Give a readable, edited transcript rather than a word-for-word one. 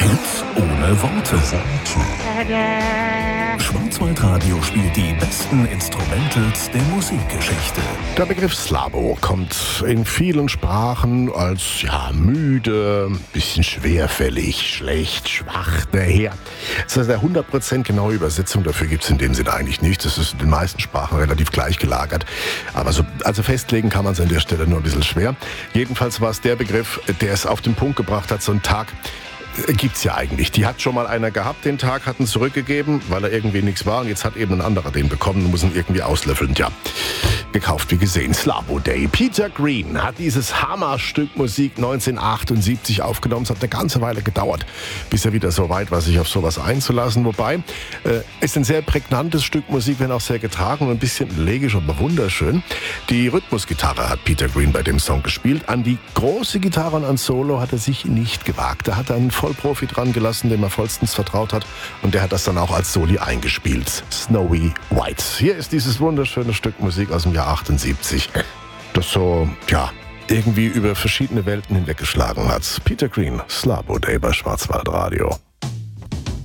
Hits ohne Worte. Schwarzwaldradio spielt die besten Instrumentals der Musikgeschichte. Der Begriff Slabo kommt in vielen Sprachen als müde, bisschen schwerfällig, schlecht, schwach daher. Das heißt, eine 100% genaue Übersetzung dafür gibt es in dem Sinne eigentlich nicht. Das ist in den meisten Sprachen relativ gleich gelagert. Aber also festlegen kann man es an der Stelle nur ein bisschen schwer. Jedenfalls war es der Begriff, der es auf den Punkt gebracht hat, so einen Tag gibt's ja eigentlich. Die hat schon mal einer gehabt, den Tag, hat ihn zurückgegeben, weil er irgendwie nichts war. Und jetzt hat eben ein anderer den bekommen und muss ihn irgendwie auslöffeln. Tja, gekauft wie gesehen. Slabo Day. Peter Green hat dieses Hammerstück Musik 1978 aufgenommen. Es hat eine ganze Weile gedauert, bis er wieder so weit war, sich auf sowas einzulassen. Wobei, ist ein sehr prägnantes Stück Musik, wenn auch sehr getragen und ein bisschen elegisch, aber wunderschön. Die Rhythmusgitarre hat Peter Green bei dem Song gespielt. An die große Gitarre und an Solo hat er sich nicht gewagt. Da hat er einen Vollprofi dran gelassen, dem er vollstens vertraut hat. Und der hat das dann auch als Soli eingespielt. Snowy White. Hier ist dieses wunderschöne Stück Musik aus dem Jahr 78, das so, irgendwie über verschiedene Welten hinweggeschlagen hat. Peter Green, Slabo Day bei Schwarzwaldradio.